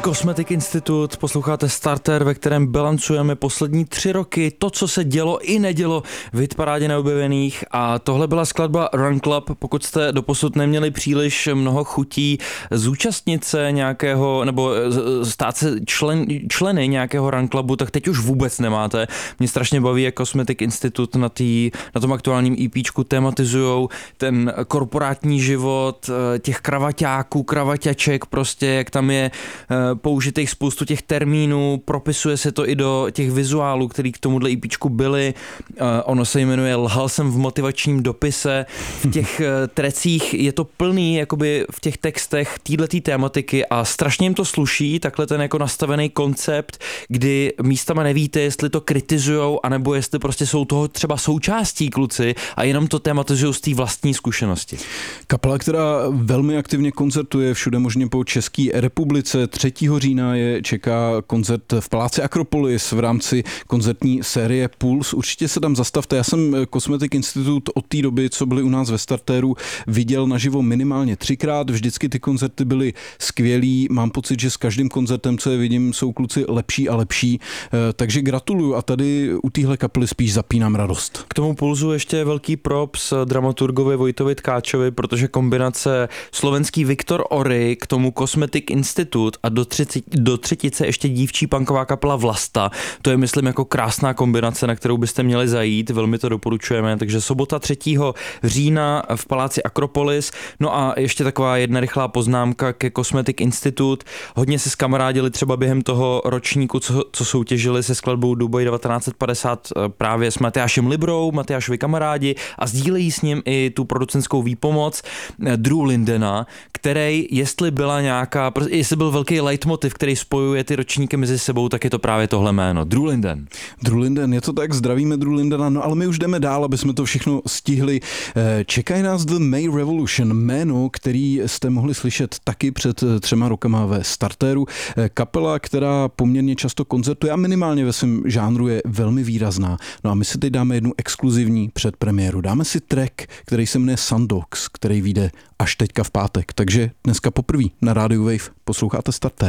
Cosmetic Institute, posloucháte Starter, ve kterém bilancujeme poslední 3 roky, to, co se dělo i nedělo v hitparádě neobjevených, a tohle byla skladba Run Club. Pokud jste doposud neměli příliš mnoho chutí zúčastnit se nějakého, nebo stát se členy nějakého Run Clubu, tak teď už vůbec nemáte. Mě strašně baví, jak Cosmetic Institute na tom aktuálním EPčku tematizujou ten korporátní život těch kravaťáků, kravaťaček, prostě jak tam je použitých spoustu těch termínů, propisuje se to i do těch vizuálů, který k tomuhle EPčku byly. Ono se jmenuje Lhal jsem v motivačním dopise. V těch trecích je to plný jakoby v těch textech této tématiky a strašně jim to sluší, takhle ten jako nastavený koncept, kdy místama nevíte, jestli to kritizujou, anebo jestli prostě jsou toho třeba součástí kluci a jenom to tematizují z té vlastní zkušenosti. Kapela, která velmi aktivně koncertuje všude možně po České republice. 3. října je čeká koncert v Paláci Akropolis v rámci koncertní série Puls. Určitě se tam zastavte. Já jsem Cosmetic Institute od té doby, co byli u nás ve Starteru, viděl naživo minimálně 3krát. Vždycky ty koncerty byly skvělý. Mám pocit, že s každým koncertem, co je vidím, jsou kluci lepší a lepší. Takže gratuluju a tady u téhle kapely spíš zapínám radost. K tomu Pulzu ještě velký props dramaturgovi Vojtovi Tkáčovi, protože kombinace slovenský Viktor Ory, k tomu Cosmetic Institute a do třetice ještě dívčí punková kapela Vlasta. To je, myslím, jako krásná kombinace, na kterou byste měli zajít, velmi to doporučujeme. Takže sobota 3. října v Paláci Akropolis. No a ještě taková jedna rychlá poznámka ke Cosmetic Institute. Hodně se skamarádili třeba během toho ročníku, co soutěžili se skladbou Dubaj 1950 právě s Matyášem Librou, Matyášovi kamarádi, a sdílejí s ním i tu producentskou výpomoc Drew Lindena, který, jestli byl velký leitmotiv, který spojuje ty ročníky mezi sebou, tak je to právě tohle jméno. Drew Linden. Drew Linden, je to tak, zdravíme Drew Lindena, no ale my už jdeme dál, aby jsme to všechno stihli. Čekají nás The May Revolution, jméno, který jste mohli slyšet taky před 3 rokama ve Starteru. Kapela, která poměrně často koncertuje a minimálně ve svém žánru je velmi výrazná. No a my si teď dáme jednu exkluzivní předpremiéru. Dáme si track, který se jmenuje Sundogs, který vyjde až teďka v pátek. Takže dneska poprvé na rádiu Wave posloucháte Starter.